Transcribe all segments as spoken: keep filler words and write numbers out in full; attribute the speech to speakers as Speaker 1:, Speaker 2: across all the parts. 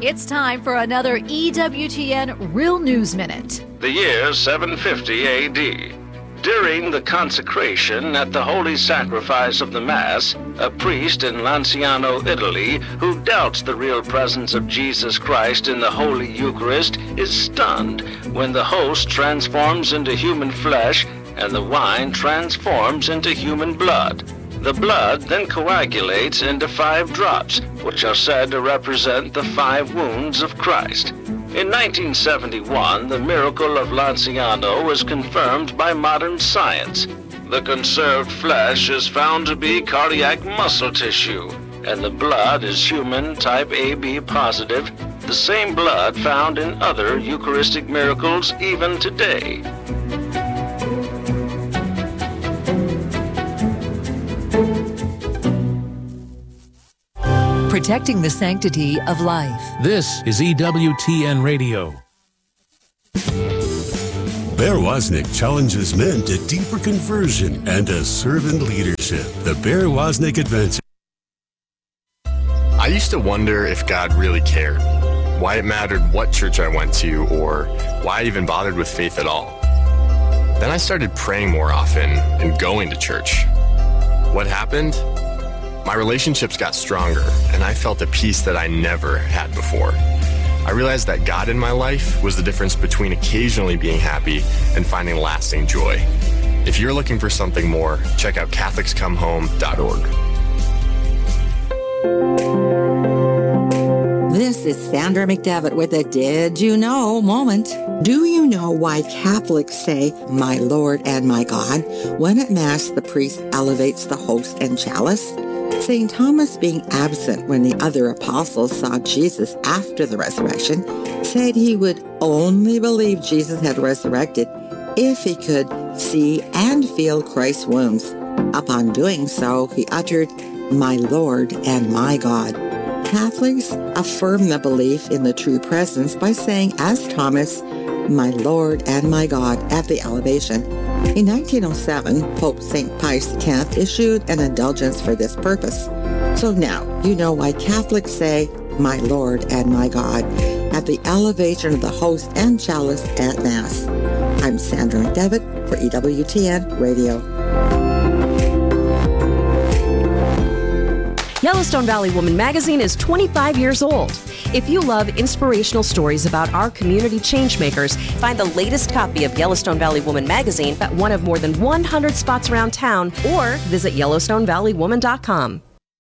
Speaker 1: It's time for another E W T N Real News Minute.
Speaker 2: The year seven fifty A D. During the consecration at the Holy Sacrifice of the Mass, a priest in Lanciano, Italy, who doubts the real presence of Jesus Christ in the Holy Eucharist, is stunned when the host transforms into human flesh and the wine transforms into human blood. The blood then coagulates into five drops, which are said to represent the five wounds of Christ. In nineteen seventy-one, the miracle of Lanciano was confirmed by modern science. The conserved flesh is found to be cardiac muscle tissue, and the blood is human type A B positive, the same blood found in other Eucharistic miracles even today.
Speaker 3: Protecting the sanctity of life.
Speaker 4: This is E W T N Radio.
Speaker 5: Bear Wozniak challenges men to deeper conversion and to servant leadership. The Bear Wozniak Adventure.
Speaker 6: I used to wonder if God really cared, why it mattered what church I went to, or why I even bothered with faith at all. Then I started praying more often and going to church. What happened? My relationships got stronger, and I felt a peace that I never had before. I realized that God in my life was the difference between occasionally being happy and finding lasting joy. If you're looking for something more, check out Catholics Come Home dot org.
Speaker 7: This is Sandra McDevitt with a Did You Know moment. Do you know why Catholics say, "My Lord and my God," when at Mass the priest elevates the host and chalice? Saint Thomas, being absent when the other apostles saw Jesus after the resurrection, said he would only believe Jesus had resurrected if he could see and feel Christ's wounds. Upon doing so, he uttered, "My Lord and my God." Catholics affirm the belief in the true presence by saying, as Thomas, "My Lord and my God," at the elevation. In nineteen oh seven, Pope Saint Pius X issued an indulgence for this purpose. So now you know why Catholics say, "My Lord and my God," at the elevation of the host and chalice at Mass. I'm Sandra McDevitt for E W T N Radio.
Speaker 8: Yellowstone Valley Woman magazine is twenty-five years old. If you love inspirational stories about our community changemakers, find the latest copy of Yellowstone Valley Woman magazine at one of more than one hundred spots around town or visit Yellowstone Valley Woman dot com.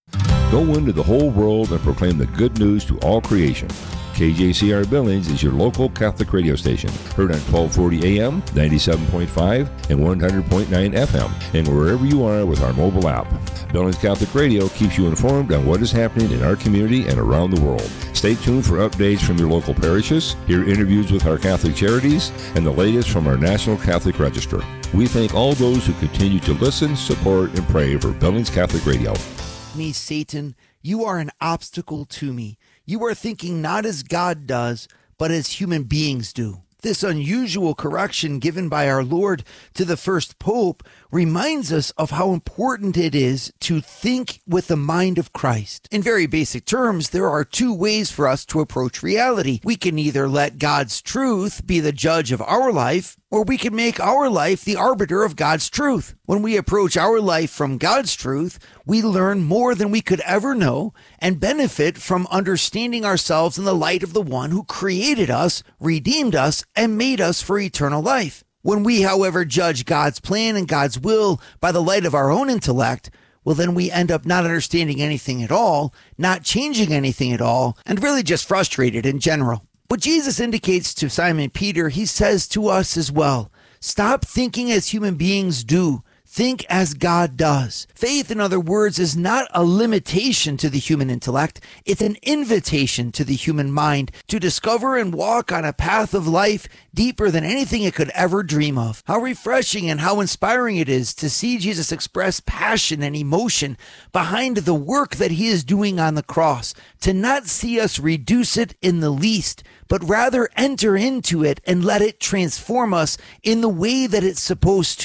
Speaker 9: Go into the whole world and proclaim the good news to all creation. K J C R Billings is your local Catholic radio station, heard on twelve forty A M, ninety-seven point five, and one hundred point nine F M, and wherever you are with our mobile app. Billings Catholic Radio keeps you informed on what is happening in our community and around the world. Stay tuned for updates from your local parishes, hear interviews with our Catholic charities, and the latest from our National Catholic Register. We thank all those who continue to listen, support, and pray for Billings Catholic Radio.
Speaker 10: Me, Satan, you are an obstacle to me. You are thinking not as God does, but as human beings do. This unusual correction given by our Lord to the first Pope reminds us of how important it is to think with the mind of Christ. In very basic terms, there are two ways for us to approach reality. We can either let God's truth be the judge of our life, or we can make our life the arbiter of God's truth. When we approach our life from God's truth, we learn more than we could ever know and benefit from understanding ourselves in the light of the one who created us, redeemed us, and made us for eternal life. When we, however, judge God's plan and God's will by the light of our own intellect, well, then we end up not understanding anything at all, not changing anything at all, and really just frustrated in general. What Jesus indicates to Simon Peter, he says to us as well. Stop thinking as human beings do. Think as God does. Faith, in other words, is not a limitation to the human intellect. It's an invitation to the human mind to discover and walk on a path of life deeper than anything it could ever dream of. How refreshing and how inspiring it is to see Jesus express passion and emotion behind the work that he is doing on the cross, to not see us reduce it in the least, but rather enter into it and let it transform us in the way that it's supposed to.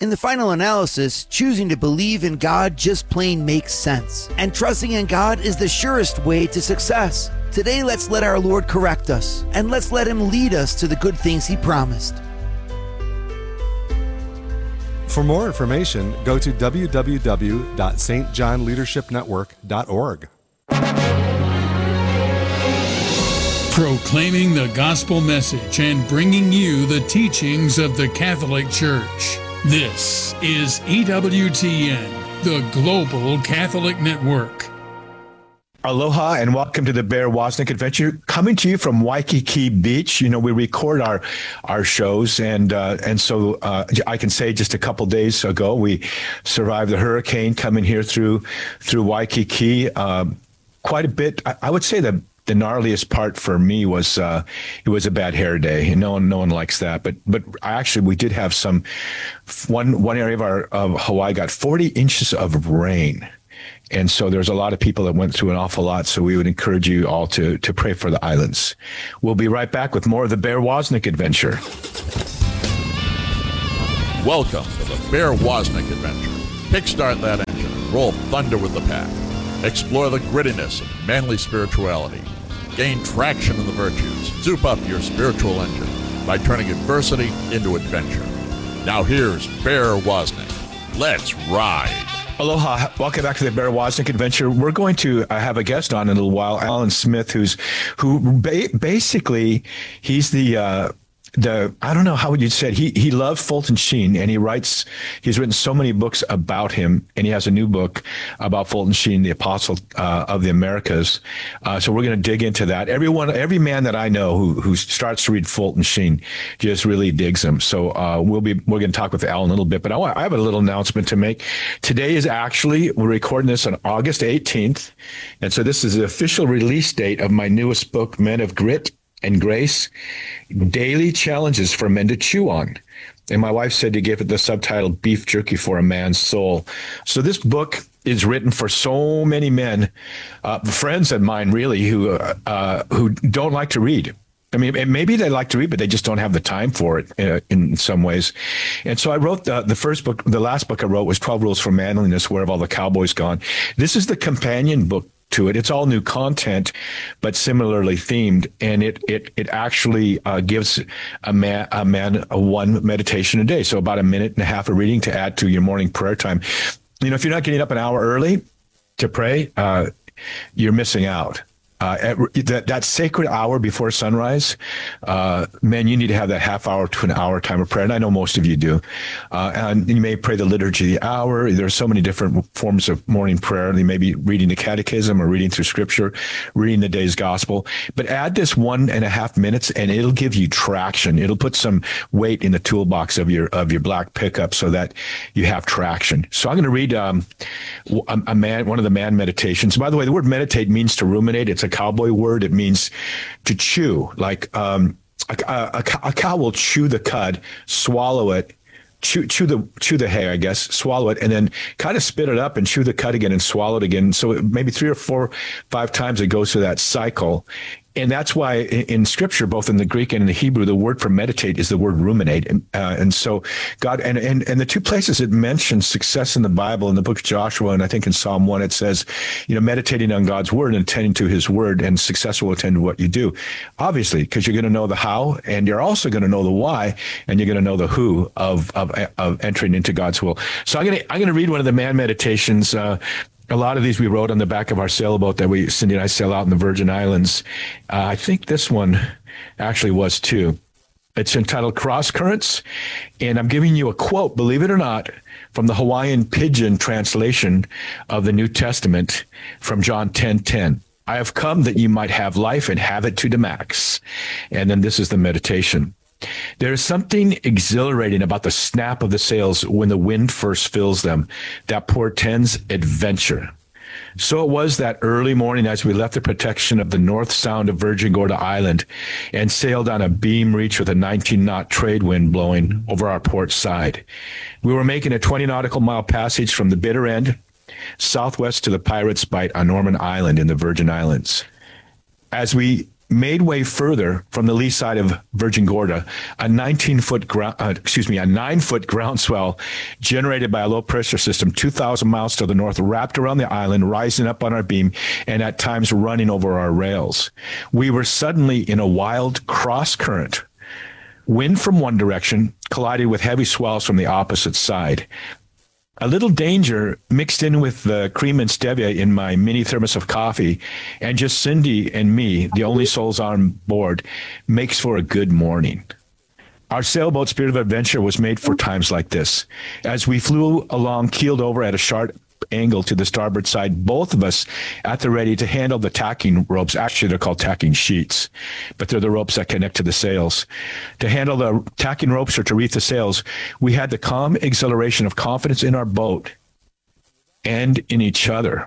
Speaker 10: In the final analysis, choosing to believe in God just plain makes sense. And trusting in God is the surest way to success. Today, let's let our Lord correct us, and let's let Him lead us to the good things He promised.
Speaker 11: For more information, go to w w w dot s t john leadership network dot org.
Speaker 12: Proclaiming the gospel message and bringing you the teachings of the Catholic Church. This is E W T N, the Global Catholic Network.
Speaker 13: Aloha and welcome to the Bear Wozniak Adventure, coming to you from Waikiki Beach. You know, we record our our shows, and uh, and so uh, I can say just a couple days ago we survived the hurricane coming here through through Waikiki. Uh, quite a bit. I, I would say that the gnarliest part for me was uh, it was a bad hair day, and no one no one likes that. But but actually we did have some one one area of our of Hawaii got forty inches of rain. And so there's a lot of people that went through an awful lot. So we would encourage you all to, to pray for the islands. We'll be right back with more of the Bear Wozniak Adventure.
Speaker 14: Welcome to the Bear Wozniak Adventure. Kickstart that engine and roll thunder with the pack. Explore the grittiness of manly spirituality. Gain traction in the virtues. Soup up your spiritual engine by turning adversity into adventure. Now here's Bear Wozniak. Let's ride.
Speaker 13: Aloha. Welcome back to the Bear Wozniak Adventure. We're going to uh, have a guest on in a little while, Alan Smith, who's who ba- basically he's the uh, the I don't know how would you say it. He he loves Fulton Sheen, and he writes. He's written so many books about him, and he has a new book about Fulton Sheen, the Apostle uh, of the Americas. Uh, so we're going to dig into that. Everyone, every man that I know who who starts to read Fulton Sheen just really digs him. So uh, we'll be we're going to talk with Alan a little bit, but I, want, I have a little announcement to make. Today is actually we're recording this on August eighteenth, and so this is the official release date of my newest book, Men of Grit and Grace, Daily Challenges for Men to Chew On. And my wife said to give it the subtitle, Beef Jerky for a Man's Soul. So this book is written for so many men, uh, friends of mine really, who uh, uh, who don't like to read. I mean, maybe they like to read, but they just don't have the time for it uh, in some ways. And so I wrote the, the first book, the last book I wrote was twelve Rules for Manliness, Where Have All the Cowboys Gone? This is the companion book to it. It's all new content, but similarly themed, and it it it actually uh, gives a man a man a one meditation a day, so about a minute and a half of reading to add to your morning prayer time. You know, if you're not getting up an hour early to pray, uh, you're missing out. Uh, at, that, that sacred hour before sunrise, uh, man, you need to have that half hour to an hour time of prayer. And I know most of you do. Uh, and you may pray the liturgy of the hour. There are so many different forms of morning prayer. You may be reading the catechism or reading through scripture, reading the day's gospel. But add this one and a half minutes and it'll give you traction. It'll put some weight in the toolbox of your of your black pickup so that you have traction. So I'm going to read um, a, a man, one of the man meditations. By the way, the word meditate means to ruminate. It's a cowboy word. It means to chew. Like um, a, a, a cow will chew the cud, swallow it, chew, chew the chew the hay, I guess, swallow it, and then kind of spit it up and chew the cud again and swallow it again. So it, maybe three or four, five times it goes through that cycle. And that's why in, in Scripture, both in the Greek and in the Hebrew, the word for meditate is the word ruminate. And, uh, and so God, and, and, and the two places it mentions success in the Bible, in the book of Joshua, and I think in Psalm one, it says, you know, meditating on God's word and attending to his word, and success will attend to what you do. Obviously, because you're going to know the how, and you're also going to know the why, and you're going to know the who of, of, of entering into God's will. So I'm going to, I'm going to read one of the man meditations. Uh, A lot of these we wrote on the back of our sailboat that we, Cindy and I, sail out in the Virgin Islands. Uh, I think this one actually was too. It's entitled Cross Currents, and I'm giving you a quote, believe it or not, from the Hawaiian Pidgin translation of the New Testament from John ten ten. I have come that you might have life and have it to the max. And then this is the meditation. There is something exhilarating about the snap of the sails when the wind first fills them that portends adventure. So it was that early morning as we left the protection of the North Sound of Virgin Gorda Island and sailed on a beam reach with a nineteen knot trade wind blowing over our port side. We were making a twenty nautical mile passage from the bitter end southwest to the Pirates' Bite on Norman Island in the Virgin Islands. As we made way further from the lee side of Virgin Gorda, a nineteen foot ground, uh, excuse me, a nine foot groundswell generated by a low pressure system, two thousand miles to the north, wrapped around the island, rising up on our beam, and at times running over our rails. We were suddenly in a wild cross current. Wind from one direction collided with heavy swells from the opposite side. A little danger mixed in with the cream and stevia in my mini thermos of coffee, and just Cindy and me, the only souls on board, makes for a good morning. Our sailboat Spirit of Adventure was made for times like this. As we flew along, keeled over at a sharp angle to the starboard side, both of us at the ready to handle the tacking ropes. Actually, they're called tacking sheets, but they're the ropes that connect to the sails. To handle the tacking ropes or to reef the sails, we had the calm exhilaration of confidence in our boat and in each other.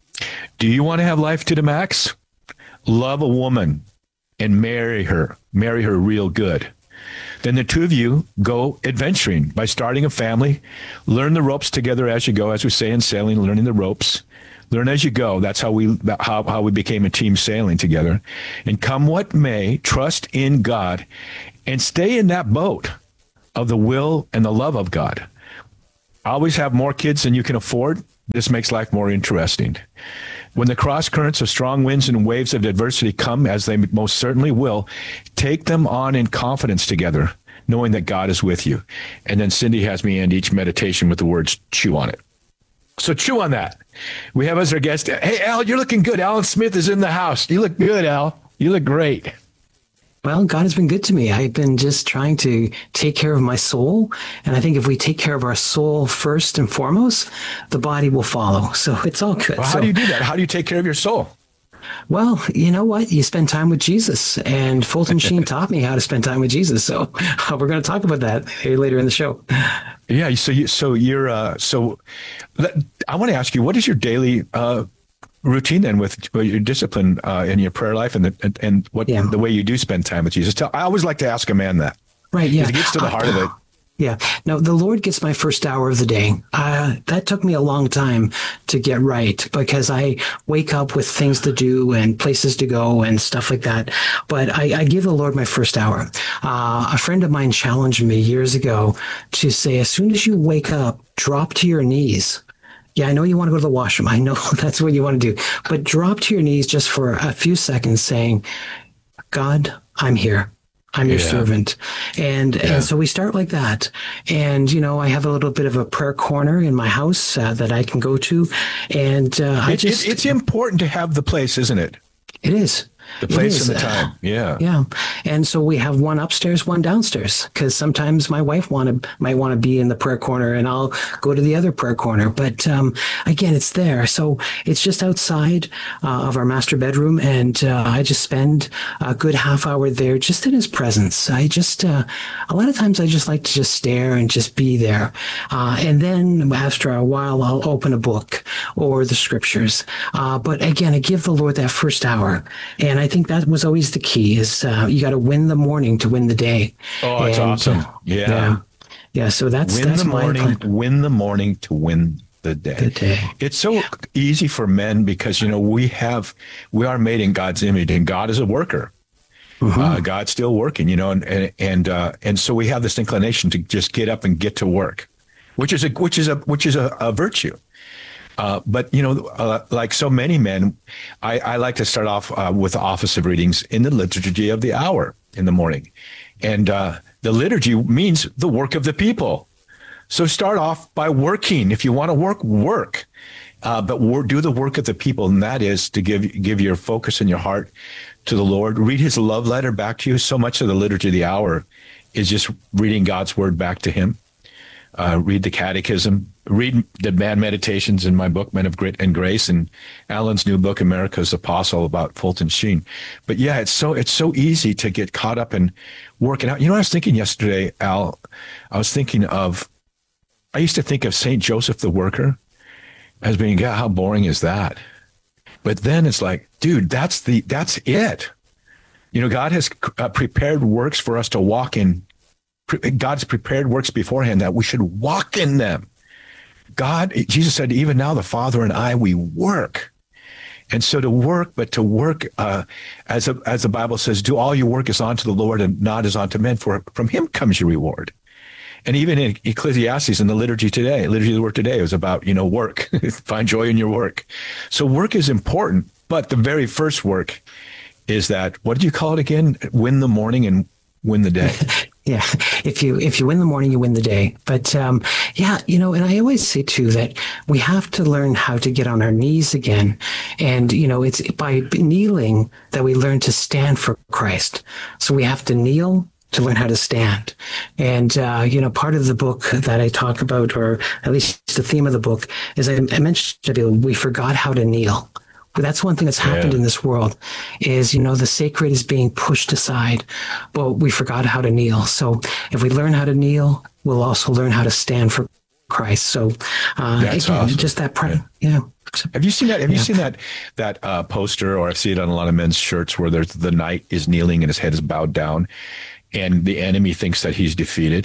Speaker 13: Do you want to have life to the max? Love a woman and marry her. Marry her real good. Then the two of you go adventuring by starting a family. Learn the ropes together as you go, as we say in sailing, learning the ropes. Learn as you go. That's how we how, how we became a team sailing together. And come what may, trust in God and stay in that boat of the will and the love of God. Always have more kids than you can afford. This makes life more interesting. When the cross currents of strong winds and waves of adversity come, as they most certainly will, take them on in confidence together, knowing that God is with you. And then Cindy has me end each meditation with the words, chew on it. So chew on that. We have as our guest, hey, Al, you're looking good. Alan Smith is in the house. You look good, Al. You look great.
Speaker 15: Well, God has been good to me. I've been just trying to take care of my soul. And I think if we take care of our soul first and foremost, the body will follow. So it's all good.
Speaker 13: Well, how
Speaker 15: so,
Speaker 13: do you do that? How do you take care of your soul?
Speaker 15: Well, you know what? You spend time with Jesus. And Fulton Sheen taught me how to spend time with Jesus. So uh, we're going to talk about that later in the show.
Speaker 13: Yeah. So, you, so you're, uh, so let, I want to ask you, what is your daily, uh, routine then with your discipline uh, in your prayer life and the, and, and what yeah. the way you do spend time with Jesus? Tell, I always like to ask a man that.
Speaker 15: Right. Yeah.
Speaker 13: It gets to the heart uh, of it.
Speaker 15: Yeah. No, the Lord gets my first hour of the day. Uh, that took me a long time to get right because I wake up with things to do and places to go and stuff like that. But I, I give the Lord my first hour. Uh, a friend of mine challenged me years ago to say, as soon as you wake up, drop to your knees. Yeah, I know you want to go to the washroom. I know that's what you want to do. But drop to your knees just for a few seconds saying, God, I'm here. I'm your yeah. servant. And yeah. and so we start like that. And, you know, I have a little bit of a prayer corner in my house uh, that I can go to. And uh, I
Speaker 13: it,
Speaker 15: just...
Speaker 13: It, it's important to have the place, isn't it?
Speaker 15: It is.
Speaker 13: The place and the time. Yeah.
Speaker 15: Yeah. And so we have one upstairs, one downstairs, because sometimes my wife wanna, might want to be in the prayer corner and I'll go to the other prayer corner. But um, again, it's there. So it's just outside uh, of our master bedroom. And uh, I just spend a good half hour there just in his presence. I just, uh, a lot of times I just like to just stare and just be there. Uh, and then after a while, I'll open a book or the scriptures. Uh, but again, I give the Lord that first hour. And I think that was always the key is uh, you got to win the morning to win the day.
Speaker 13: Oh, it's
Speaker 15: and,
Speaker 13: awesome.
Speaker 15: Uh,
Speaker 13: yeah.
Speaker 15: yeah. Yeah. So that's,
Speaker 13: win
Speaker 15: that's
Speaker 13: the
Speaker 15: my
Speaker 13: morning,
Speaker 15: plan.
Speaker 13: win the morning to win the day.
Speaker 15: The day.
Speaker 13: It's so easy for men because, you know, we have, we are made in God's image and God is a worker. Mm-hmm. Uh, God's still working, you know, and, and, and, uh, and so we have this inclination to just get up and get to work, which is a, which is a, which is a, a virtue. Uh, but, you know, uh, like so many men, I, I like to start off uh, with the office of readings in the liturgy of the hour in the morning. And uh, the liturgy means the work of the people. So start off by working. If you want to work, work. Uh, but wor- do the work of the people. And that is to give give your focus and your heart to the Lord. Read his love letter back to you. So much of the liturgy of the hour is just reading God's word back to him. Uh, read the catechism, read the man meditations in my book, Men of Grit and Grace, and Alan's new book, America's Apostle, about Fulton Sheen. But yeah, it's so it's so easy to get caught up in working out. You know what I was thinking yesterday, Al? I was thinking of, I used to think of Saint Joseph the Worker as being, yeah, how boring is that? But then it's like, dude, that's the that's it. You know, God has uh, prepared works for us to walk in. God's prepared works beforehand that we should walk in them. God, Jesus said, even now the Father and I, we work. And so to work, but to work, uh, as a, as the Bible says, do all your work as unto the Lord and not as unto men, for from him comes your reward. And even in Ecclesiastes, in the liturgy today, liturgy of the word today was about, you know, work. Find joy in your work. So work is important, but the very first work is that, what did you call it again? Win the morning and win the day.
Speaker 15: Yeah, if you if you win the morning, you win the day. But um, yeah, you know, and I always say too that we have to learn how to get on our knees again, and you know, it's by kneeling that we learn to stand for Christ. So we have to kneel to learn how to stand. And uh, you know, part of the book that I talk about, or at least the theme of the book, is I, I mentioned we forgot how to kneel. But that's one thing that's happened yeah. in this world is, you know, the sacred is being pushed aside, but we forgot how to kneel. So if we learn how to kneel, we'll also learn how to stand for Christ. So uh,
Speaker 13: that's
Speaker 15: again,
Speaker 13: awesome.
Speaker 15: just that part. Yeah. yeah.
Speaker 13: Have you seen that? Have
Speaker 15: yeah.
Speaker 13: you seen that that uh, poster, or I see it on a lot of men's shirts, where there's the knight is kneeling and his head is bowed down, and the enemy thinks that he's defeated.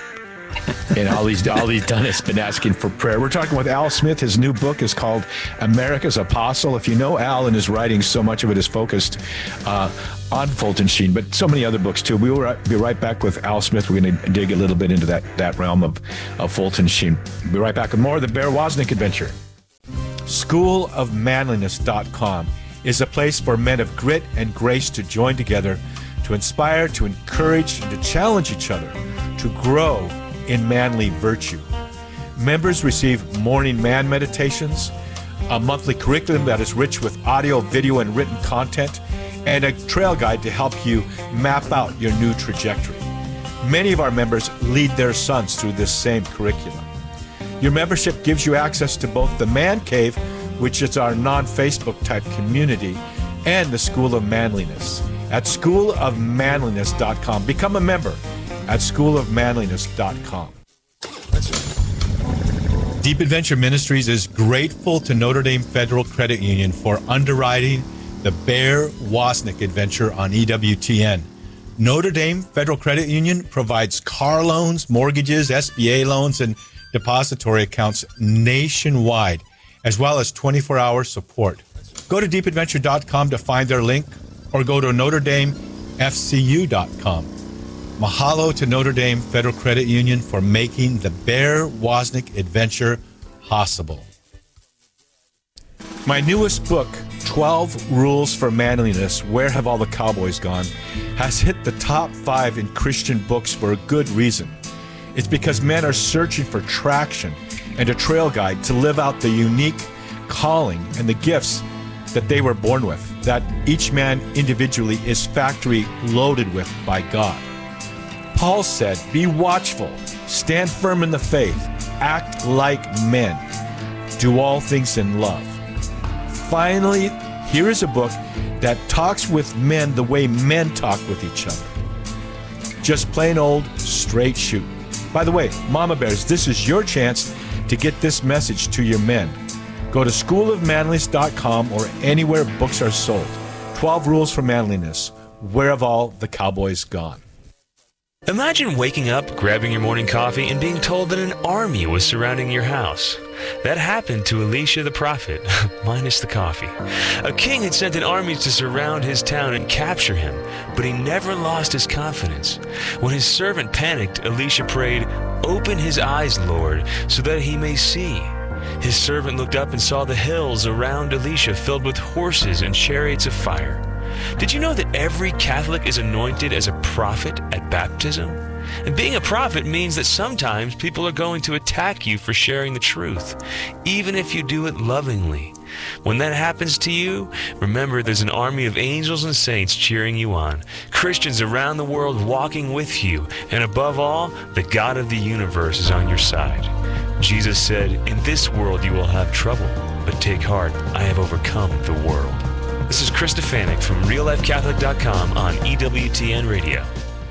Speaker 13: And all he's all he's done has been asking for prayer. We're talking with Al Smith. His new book is called America's Apostle. If you know Al and his writing, so much of it is focused uh, on Fulton Sheen, but so many other books too. We will be right back with Al Smith. We're going to dig a little bit into that that realm of, of Fulton Sheen. We'll be right back with more of the Bear Wozniak Adventure. school of manliness dot com is a place for men of grit and grace to join together, to inspire, to encourage, and to challenge each other to grow in manly virtue. Members receive morning man meditations, a monthly curriculum that is rich with audio, video, and written content, and a trail guide to help you map out your new trajectory. Many of our members lead their sons through this same curriculum. Your membership gives you access to both the Man Cave, which is our non-Facebook type community, and the School of Manliness at school of manliness dot com. Become a member at school of manliness dot com.
Speaker 16: Deep Adventure Ministries is grateful to Notre Dame Federal Credit Union for underwriting the Bear Wozniak Adventure on E W T N. Notre Dame Federal Credit Union provides car loans, mortgages, S B A loans, and depository accounts nationwide, as well as twenty-four hour support. Go to deep adventure dot com to find their link, or go to notre dame f c u dot com. Mahalo to Notre Dame Federal Credit Union for making the Bear Wozniak Adventure possible. My newest book, twelve Rules for Manliness, Where Have All the Cowboys Gone?, has hit the top five in Christian books for a good reason. It's because men are searching for traction and a trail guide to live out the unique calling and the gifts that they were born with, that each man individually is factory loaded with by God. Paul said, be watchful, stand firm in the faith, act like men, do all things in love. Finally, here is a book that talks with men the way men talk with each other. Just plain old straight shoot. By the way, Mama Bears, this is your chance to get this message to your men. Go to school of manliness dot com or anywhere books are sold. twelve Rules for Manliness. Where have all the cowboys gone?
Speaker 17: Imagine waking up, grabbing your morning coffee, and being told that an army was surrounding your house. That happened to Elisha the prophet, minus the coffee. A king had sent an army to surround his town and capture him, but he never lost his confidence. When his servant panicked, Elisha prayed, "Open his eyes, Lord, so that he may see." His servant looked up and saw the hills around Elisha filled with horses and chariots of fire. Did you know that every Catholic is anointed as a prophet at baptism? And being a prophet means that sometimes people are going to attack you for sharing the truth, even if you do it lovingly. When that happens to you, remember there's an army of angels and saints cheering you on, Christians around the world walking with you, and above all, the God of the universe is on your side. Jesus said, "In this world you will have trouble, but take heart, I have overcome the world." This is Chris Stefanik from real life catholic dot com on E W T N Radio.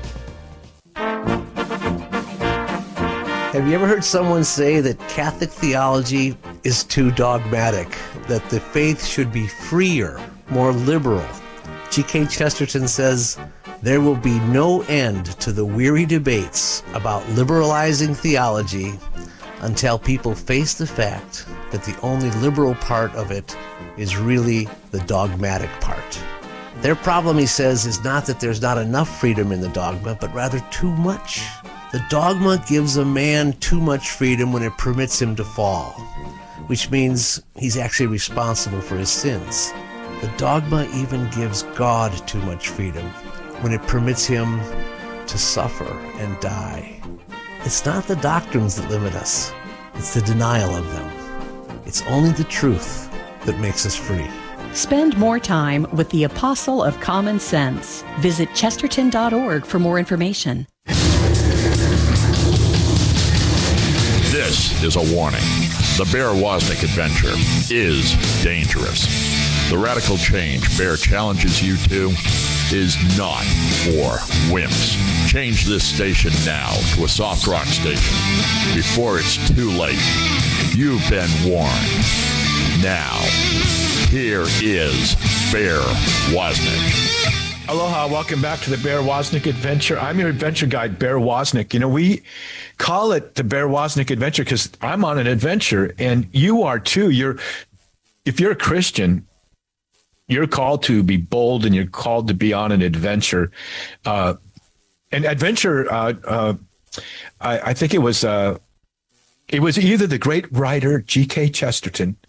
Speaker 18: Have you ever heard someone say that Catholic theology is too dogmatic, that the faith should be freer, more liberal? G K Chesterton says, "There will be no end to the weary debates about liberalizing theology until people face the fact that the only liberal part of it is really the dogmatic part. Their problem, he says, is not that there's not enough freedom in the dogma, but rather too much. The dogma gives a man too much freedom when it permits him to fall, which means he's actually responsible for his sins. The dogma even gives God too much freedom when it permits him to suffer and die. It's not the doctrines that limit us, it's the denial of them. It's only the truth that makes us free.
Speaker 19: Spend more time with the Apostle of Common Sense. Visit chesterton dot org for more information.
Speaker 14: This is a warning. The Bear Wozniak adventure is dangerous. The radical change Bear challenges you to is not for wimps. Change this station now to a soft rock station before it's too late. You've been warned. Now, here is Bear Wozniak.
Speaker 13: Aloha, welcome back to the Bear Wozniak Adventure. I'm your adventure guide, Bear Wozniak. You know, we call it the Bear Wozniak Adventure because I'm on an adventure, and you are too. You're, if you're a Christian, you're called to be bold, and you're called to be on an adventure. Uh, and adventure, uh, uh, I, I think it was, uh, it was either the great writer G K Chesterton